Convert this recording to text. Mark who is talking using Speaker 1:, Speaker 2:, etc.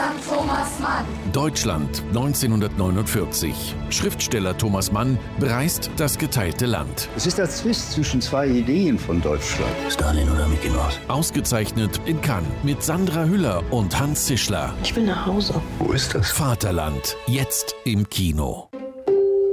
Speaker 1: St. Thomas Mann.
Speaker 2: Deutschland 1949. Schriftsteller Thomas Mann bereist das geteilte Land.
Speaker 3: Es ist der Zwist zwischen zwei Ideen von Deutschland.
Speaker 4: Stalin oder Mickey Mouse?
Speaker 2: Ausgezeichnet in Cannes mit Sandra Hüller und Hans Zischler.
Speaker 5: Ich will nach Hause.
Speaker 4: Wo ist das?
Speaker 2: Vaterland, jetzt im Kino.